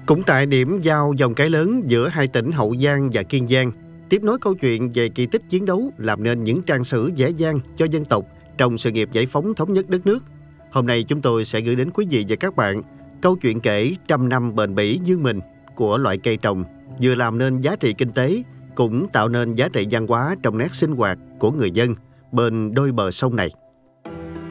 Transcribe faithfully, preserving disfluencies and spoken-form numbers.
Cũng tại điểm giao dòng cái lớn giữa hai tỉnh Hậu Giang và Kiên Giang, tiếp nối câu chuyện về kỳ tích chiến đấu làm nên những trang sử vẻ vang cho dân tộc trong sự nghiệp giải phóng thống nhất đất nước. Hôm nay chúng tôi sẽ gửi đến quý vị và các bạn câu chuyện kể trăm năm bền bỉ như mình của loại cây trồng vừa làm nên giá trị kinh tế, cũng tạo nên giá trị văn hóa trong nét sinh hoạt của người dân bên đôi bờ sông này.